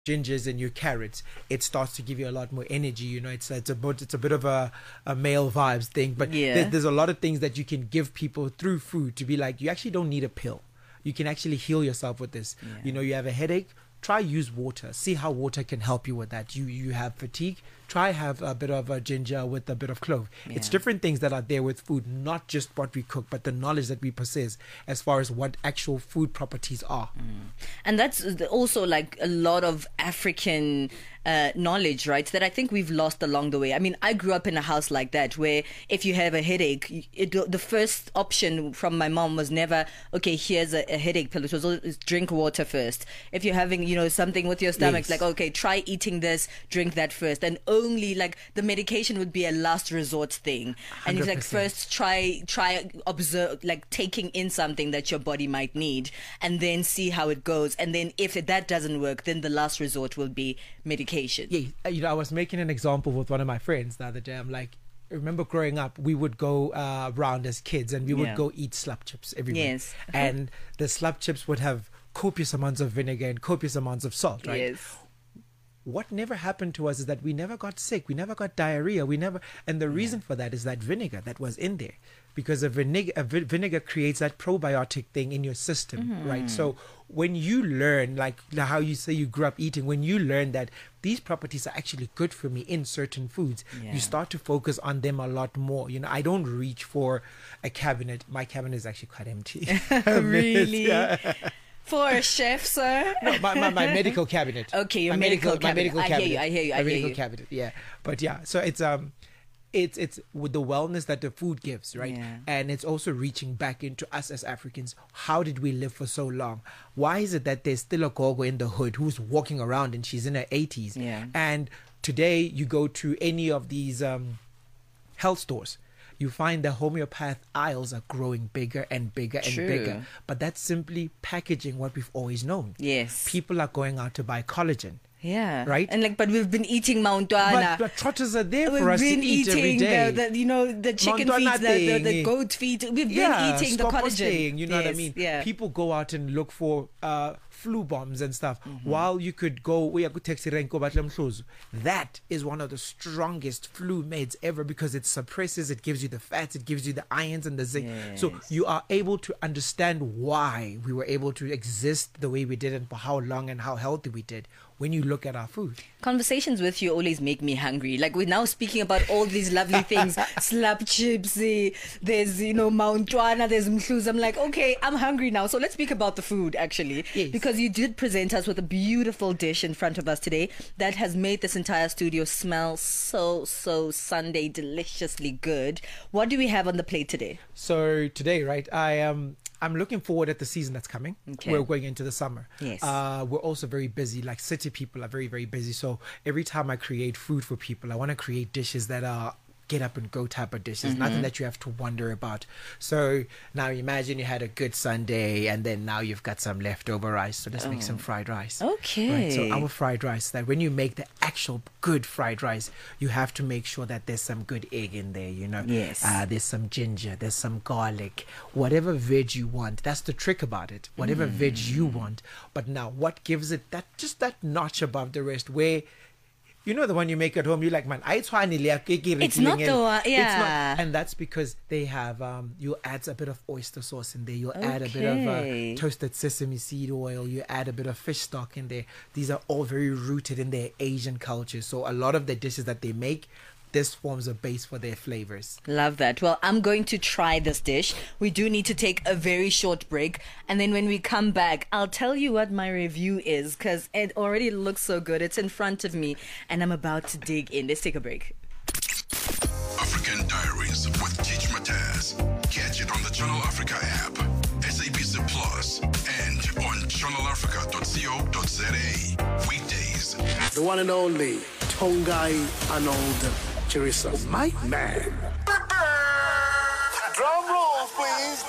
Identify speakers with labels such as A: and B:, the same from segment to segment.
A: gingers and your carrots, it starts to give you a lot more energy. It's a bit of a male vibes thing, but there's a lot of things that you can give people through food to be like, you actually don't need a pill. You can actually heal yourself with this. You have a headache, try use water. See how water can help you with that. You have fatigue, try have a bit of a ginger with a bit of clove. It's different things that are there with food, not just what we cook, but the knowledge that we possess as far as what actual food properties are.
B: And that's also like a lot of African knowledge, right, that I think we've lost along the way. I mean, I grew up in a house like that where if you have a headache, the first option from my mom was never, okay, here's a headache pill. It was always drink water first. If you're having, something with your stomach, like, okay, try eating this, drink that first. And only like the medication would be a last resort thing. And it's like, first try observe, like taking in something that your body might need and then see how it goes. And then if that doesn't work, then the last resort will be medication.
A: Yeah, I was making an example with one of my friends the other day. I'm like, remember growing up, we would go around as kids and we would go eat slap chips everywhere.
B: Yes.
A: And the slap chips would have copious amounts of vinegar and copious amounts of salt, right?
B: Yes.
A: What never happened to us is that we never got sick, we never got diarrhea, and the reason for that is that vinegar that was in there, because vinegar creates that probiotic thing in your system, right? So when you learn, like how you say you grew up eating, when you learn that these properties are actually good for me in certain foods, you start to focus on them a lot more. I don't reach for a cabinet. My cabinet is actually quite empty.
B: Really? For a chef, sir?
A: No, my medical cabinet.
B: Okay, your medical cabinet.
A: I
B: hear you.
A: My medical cabinet, yeah. But yeah, so it's with the wellness that the food gives, right?
B: Yeah.
A: And it's also reaching back into us as Africans. How did we live for so long? Why is it that there's still a gogo in the hood who's walking around and she's in her 80s?
B: Yeah.
A: And today you go to any of these health stores, you find the homeopath aisles are growing bigger and bigger and bigger. But that's simply packaging what we've always known.
B: Yes.
A: People are going out to buy collagen.
B: Yeah.
A: Right?
B: And but we've been eating Mountwana.
A: But trotters are there for us to eat every day.
B: The chicken feet, the goat feet. We've been eating the collagen.
A: You know what I mean?
B: Yeah.
A: People go out and look for flu bombs and stuff, while you could go that is one of the strongest flu meds ever, because it suppresses, it gives you the fats, it gives you the ions and the zinc. So you are able to understand why we were able to exist the way we did and for how long and how healthy we did when you look at our food.
B: Conversations with you always make me hungry. Like, we're now speaking about all these lovely things. Slap chips, there's, Mountwana, there's mhluz. I'm like, okay, I'm hungry now. So let's speak about the food, actually.
A: Yes.
B: Because you did present us with a beautiful dish in front of us today that has made this entire studio smell so Sunday deliciously good. What do we have on the plate today?
A: So today, right, I'm looking forward at the season that's coming.
B: Okay.
A: We're going into the summer.
B: Yes.
A: We're also very busy. Like, city people are very, very busy. So every time I create food for people, I want to create dishes that are get up and go type of dishes, nothing that you have to wonder about. So now imagine you had a good Sunday and then now you've got some leftover rice. So let's make some fried rice.
B: Okay.
A: Right? So our fried rice, that when you make the actual good fried rice, you have to make sure that there's some good egg in there,
B: Yes.
A: There's some ginger, there's some garlic, whatever veg you want. That's the trick about it. Whatever veg you want. But now what gives it that notch above the rest, where the one you make at home, you're like, man, it's not
B: the one, yeah.
A: And that's because they have, you'll add a bit of oyster sauce in there. You'll add a bit of toasted sesame seed oil. You add a bit of fish stock in there. These are all very rooted in their Asian culture. So a lot of the dishes that they make, this forms a base for their flavors.
B: Love that. Well, I'm going to try this dish. We do need to take a very short break. And then when we come back, I'll tell you what my review is, because it already looks so good. It's in front of me and I'm about to dig in. Let's take a break.
C: African Diaries with Teach Mataz. Catch it on the Channel Africa app, SABC Plus, and on channelafrica.co.za. Weekdays.
D: The one and only Tongai Arnold Chirisa. My man.
E: Drum roll.
D: off, please.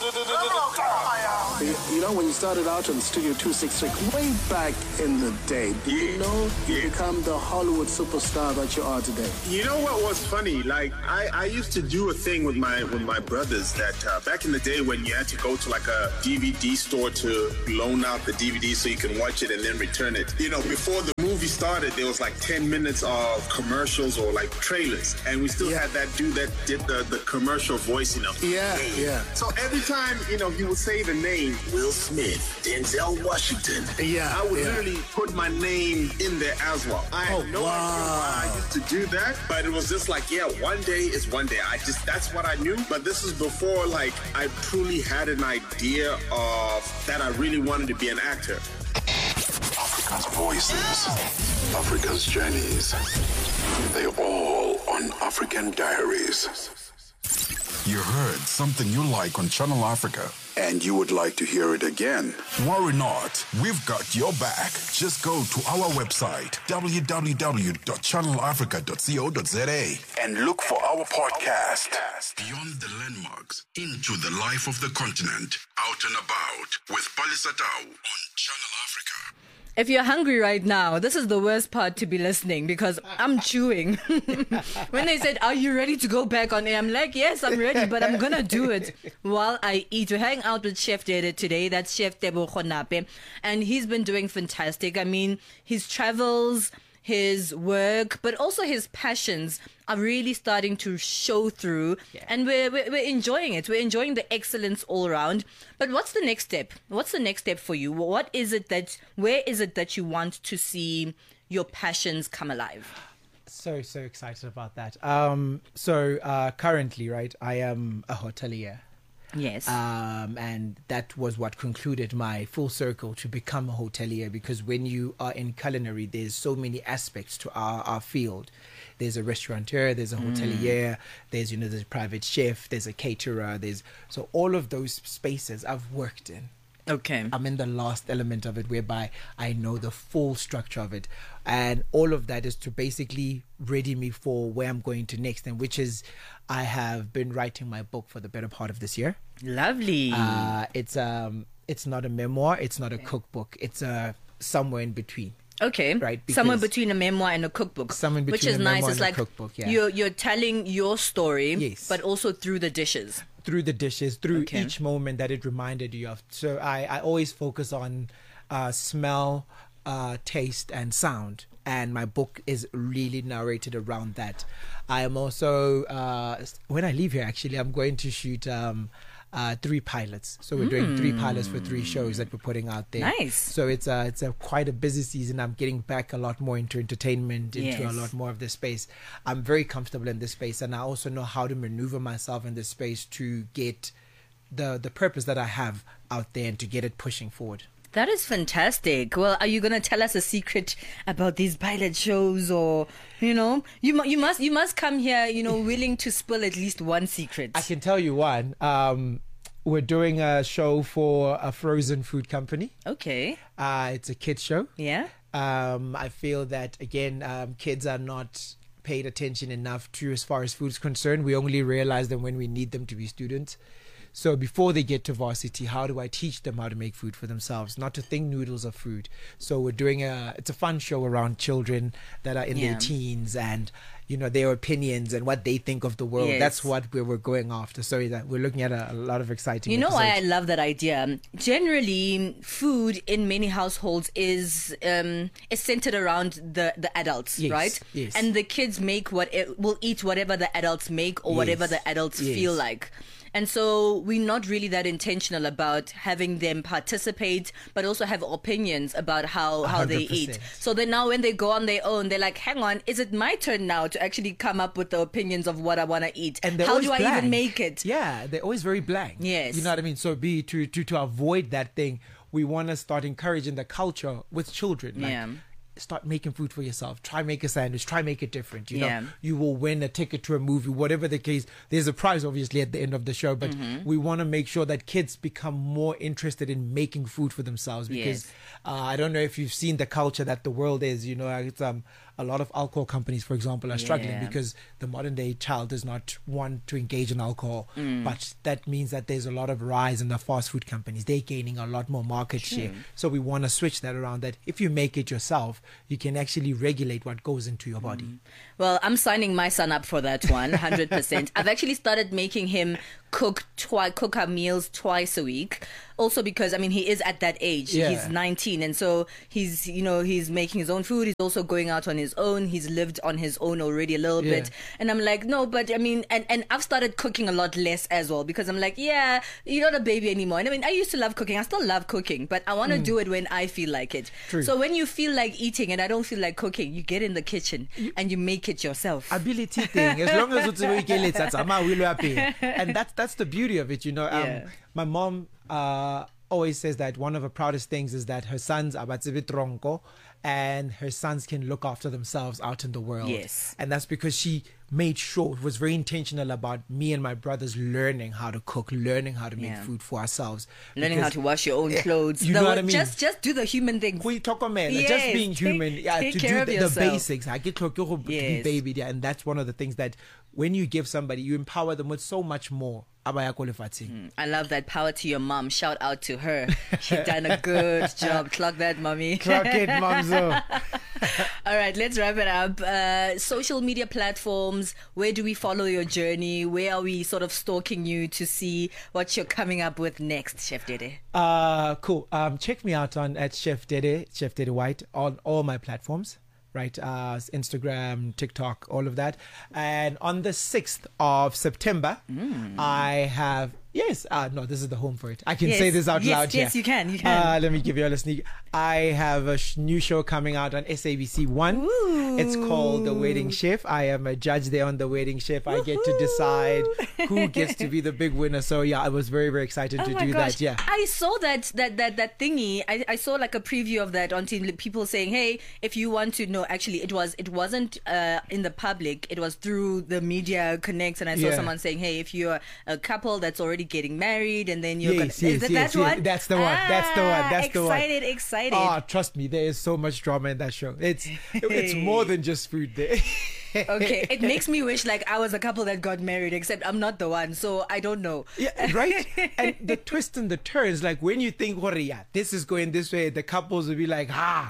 E: You know, when you started out on Studio 263, way back in the day, did you know you become the Hollywood superstar that you are today?
F: You know what was funny? Like, I used to do a thing with my brothers that back in the day when you had to go to like a DVD store to loan out the DVD so you can watch it and then return it. You know, before the movie started, there was like 10 minutes of commercials or like trailers, and we still had that dude that did the commercial voice, you know.
E: Yeah.
F: So every time, you know, he would say the name Will Smith, Denzel Washington.
E: Yeah.
F: I would literally put my name in there as well. I had no idea why I used to do that, but it was just like, one day is one day. That's what I knew. But this is before like I truly had an idea of that I really wanted to be an actor.
C: Africa's voices, Africa's journeys. They're all on African Diaries. You heard something you like on Channel Africa, and you would like to hear it again. Worry not, we've got your back. Just go to our website, www.channelafrica.co.za, and look for our podcast. Beyond the landmarks, into the life of the continent, out and about, with Palisatau on Channel Africa.
B: If you're hungry right now, this is the worst part to be listening because I'm chewing. When they said, "Are you ready to go back on air?" I'm like, yes, I'm ready, but I'm going to do it while I eat. We hang out with Chef Dede today. That's Chef Tebo Khonape. And he's been doing fantastic. I mean, his travels, his work, but also his passions are really starting to show through. Yeah. And we're enjoying it. We're enjoying the excellence all around. But what's the next step? What's the next step for you? Where is it that you want to see your passions come alive?
A: So excited about that. Currently, right, I am a hotelier.
B: Yes.
A: And that was what concluded my full circle to become a hotelier, because when you are in culinary, there's so many aspects to our field. There's a restaurateur, there's a hotelier, there's a private chef, there's a caterer, so all of those spaces I've worked in.
B: Okay.
A: I'm in the last element of it, whereby I know the full structure of it. And all of that is to basically ready me for where I'm going to next, and which is I have been writing my book for the better part of this year.
B: Lovely.
A: It's not a memoir, it's not a cookbook, it's somewhere in between.
B: Okay,
A: right.
B: Somewhere between a memoir and a cookbook, which is nice. It's like
A: cookbook,
B: you're telling your story,
A: yes,
B: but also through the dishes. Through
A: each moment that it reminded you of. So I always focus on smell, taste, and sound. And my book is really narrated around that. I am also, when I leave here, actually, I'm going to shoot 3 pilots. So we're doing 3 pilots for 3 shows that we're putting out there.
B: Nice.
A: So it's quite a busy season. I'm getting back a lot more into entertainment, into a lot more of this space. I'm very comfortable in this space, and I also know how to maneuver myself in this space to get the purpose that I have out there and to get it pushing forward.
B: That is fantastic. Well, are you going to tell us a secret about these pilot shows, or you must come here, willing to spill at least one secret?
A: I can tell you one. We're doing a show for a frozen food company.
B: Okay.
A: It's a kids show.
B: Yeah.
A: I feel that again, kids are not paid attention enough to as far as food is concerned. We only realize them when we need them to be students. So before they get to varsity, how do I teach them how to make food for themselves, not to think noodles are food? So we're doing it's a fun show around children that are in their teens, and their opinions and what they think of the world.
B: Yes.
A: That's what we're going after. So that we're looking at a lot of exciting episodes.
B: Why I love that idea? Generally, food in many households is centered around the adults,
A: yes,
B: right?
A: Yes.
B: And the kids will eat whatever the adults make, or whatever the adults feel like. And so we're not really that intentional about having them participate, but also have opinions about how they eat. So then now when they go on their own, they're like, hang on, is it my turn now to actually come up with the opinions of what I want to eat?
A: And
B: how do I even make it?
A: Yeah, they're always very blank.
B: Yes.
A: You know what I mean? So to avoid that thing, we want to start encouraging the culture with children. Like, start making food for yourself. Try make a sandwich. Try make it different. You know, you will win a ticket to a movie, whatever the case. There's a prize, obviously, at the end of the show, but we want to make sure that kids become more interested in making food for themselves, because I don't know if you've seen the culture that the world is. It's a lot of alcohol companies, for example, are struggling because the modern day child does not want to engage in alcohol. But that means that there's a lot of rise in the fast food companies. They're gaining a lot more market share. So we want to switch that around, that if you make it yourself, you can actually regulate what goes into your body.
B: Well, I'm signing my son up for that one, 100%. I've actually started making him cook our meals twice a week. Also because, I mean, he is at that age. He's 19. And so he's making his own food. He's also going out on his own. He's lived on his own already a little bit. And I'm like, no, but I mean, and I've started cooking a lot less as well, because I'm like, yeah, you're not a baby anymore. And I mean, I used to love cooking. I still love cooking, but I want to do it when I feel like it.
A: True.
B: So when you feel like eating and I don't feel like cooking, you get in the kitchen and you make it yourself.
A: Ability thing. As long as it's and that's the beauty of it, you know. My mom always says that one of her proudest things is that her sons are tronko, and her sons can look after themselves out in the world.
B: Yes.
A: And that's because she made sure, was very intentional about me and my brothers learning how to cook, learning how to make food for ourselves.
B: Learning how to wash your own clothes.
A: You know what I mean?
B: Just do the human things.
A: We talk about just being human.
B: Take
A: to
B: care
A: do
B: of
A: the basics. I get to be baby. And that's one of the things that when you give somebody, you empower them with so much more. I
B: love that. Power to your mom. Shout out to her. She's done a good job. Clock that, mommy.
A: Clock it, momzo.
B: All right, let's wrap it up. Social media platforms. Where do we follow your journey? Where are we sort of stalking you to see what you're coming up with next, Chef Dede?
A: Cool. Check me out at Chef Dede White on all my platforms. Right, Instagram, TikTok, all of that. And on the 6th of September, I have... Yes, no, this is the home for it. I can say this out loud here.
B: Yes, you can.
A: Let me give you a sneak. I have a new show coming out on SABC 1.
B: Ooh.
A: It's called The Wedding Chef. I am a judge there on The Wedding Chef. I get to decide who gets to be the big winner. So yeah, I was very, very excited to do that. Yeah,
B: I saw that thingy. I saw like a preview of that on TV. People saying, "Hey, if you want to know," actually, it wasn't in the public. It was through the media connects, and I saw someone saying, "Hey, if you're a couple that's already getting married, and then you're
A: That's the one. That's the one.
B: Excited.
A: Oh, trust me, there is so much drama in that show. It's more than just food there.
B: Okay, it makes me wish like I was a couple that got married, except I'm not the one, so I don't know.
A: Yeah, right? And the twist and the turns, like when you think, this is going this way, the couples will be like,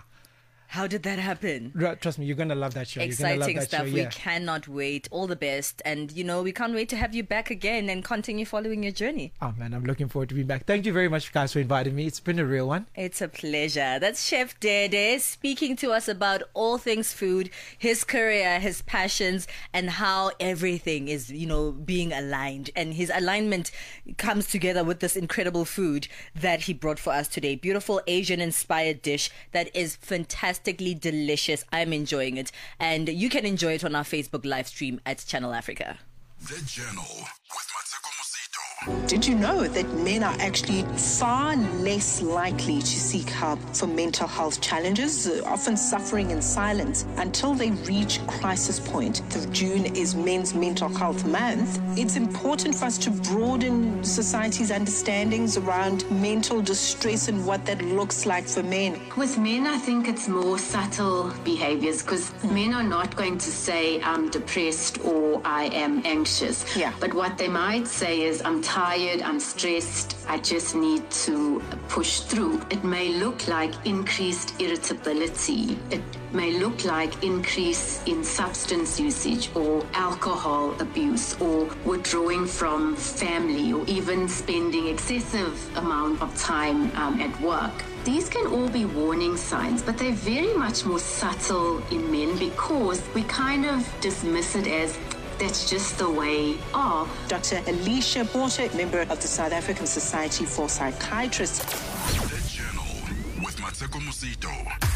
B: how did that happen?
A: Trust me, you're going to love that show.
B: Exciting stuff. We cannot wait. All the best. And, we can't wait to have you back again and continue following your journey.
A: Oh, man, I'm looking forward to being back. Thank you very much, guys, for inviting me. It's been a real one.
B: It's a pleasure. That's Chef Dede speaking to us about all things food, his career, his passions, and how everything is, being aligned. And his alignment comes together with this incredible food that he brought for us today. Beautiful Asian-inspired dish that is fantastic. Delicious. I'm enjoying it, and you can enjoy it on our Facebook live stream at Channel Africa.
C: The Journal with Mateko Mosito.
D: Did you know that men are actually far less likely to seek help for mental health challenges, often suffering in silence until they reach crisis point? June is Men's Mental Health Month. It's important for us to broaden society's understandings around mental distress and what that looks like for men.
G: With men, I think it's more subtle behaviors, because men are not going to say, I'm depressed or I am anxious.
D: Yeah.
G: But what they might say is, I'm tired, I'm stressed, I just need to push through. It may look like increased irritability. It may look like increase in substance usage or alcohol abuse or withdrawing from family or even spending excessive amount of time at work. These can all be warning signs, but they're very much more subtle in men because we kind of dismiss it as that's just the way of.
D: Dr. Alicia Porter, member of the South African Society for Psychiatrists.
C: The Journal with Mateko Mosito.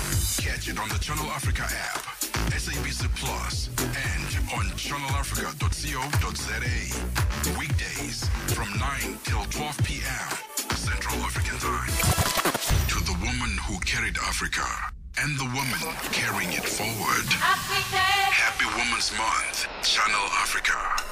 C: Catch it on the Channel Africa app, SABC Plus, and on channelafrica.co.za. Weekdays from 9 till 12 p.m. Central African Time. To the woman who carried Africa and the woman carrying it forward. Happy Women's Month, Channel Africa.